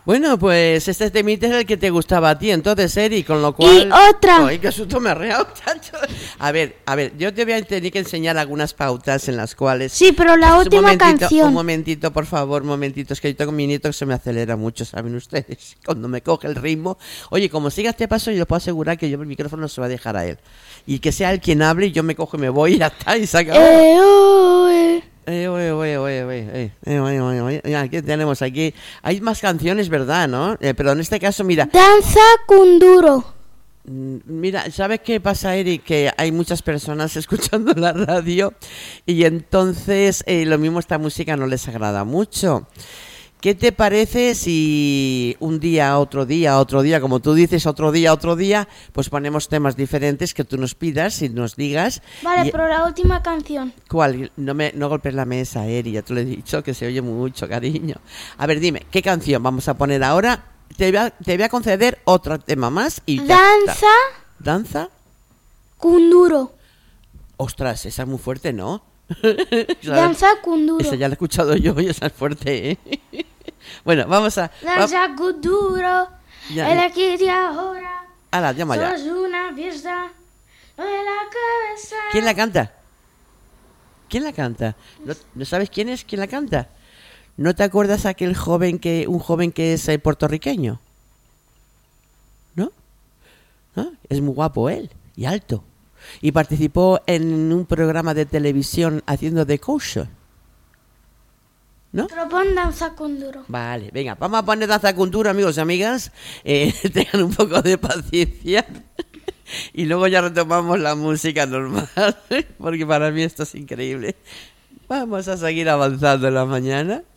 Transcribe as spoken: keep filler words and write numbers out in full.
Bueno, pues este temita es el que te gustaba a ti, entonces, Eri, con lo cual... Y otra. Ay, qué susto me ha reado, chacho. A ver, a ver, yo te voy a tener que enseñar algunas pautas en las cuales... Sí, pero la Un última momentito, canción. Un momentito, por favor, un momentito. Es que yo tengo mi nieto que se me acelera mucho, ¿saben ustedes? Cuando me coge el ritmo... Oye, como siga este paso, yo les puedo asegurar que yo el micrófono se va a dejar a él. Y que sea él quien hable y yo me cojo y me voy y ya está, y se acabó. Eh, oh, eh. Eh, oye, oye, oye, oye, eh, eh, oye, oye, oye. Ya, ¿qué tenemos aquí? Hay más canciones, ¿verdad, no? Eh, pero en este caso, mira... Danza Kunduro. Mm, Mira, ¿sabes qué pasa, Eric? Que hay muchas personas escuchando la radio y entonces eh, lo mismo esta música no les agrada mucho. ¿Qué te parece si un día, otro día, otro día, como tú dices, otro día, otro día, pues ponemos temas diferentes que tú nos pidas y nos digas? Vale, y- pero la última canción. ¿Cuál? No me no golpes la mesa, Eri, ya te lo he dicho, que se oye mucho, cariño. A ver, dime, ¿qué canción vamos a poner ahora? Te voy a, te voy a conceder otro tema más y ya Danza está. ¿Danza? Kunduro. Ostras, esa es muy fuerte, ¿no? Esa- Danza Kunduro. Esa ya la he escuchado yo y esa es fuerte, ¿eh? Bueno, vamos a... va- Danza Kunduro. Ya, El ya. aquí y ahora. Ala, llama Solo ya. es una fiesta. No de la cabeza. ¿Quién la canta? ¿Quién la canta? ¿No, no sabes quién es? ¿Quién la canta? ¿No te acuerdas aquel joven que... un joven que es eh, puertorriqueño? ¿No? ¿No? Es muy guapo él y alto. Y participó en un programa de televisión haciendo de coach. ¿No? Pero pon Danza Kunduro. Vale, venga, vamos a poner danza cultura, amigos y amigas. Eh, tengan un poco de paciencia. Y luego ya retomamos la música normal. Porque para mí esto es increíble. Vamos a seguir avanzando en la mañana.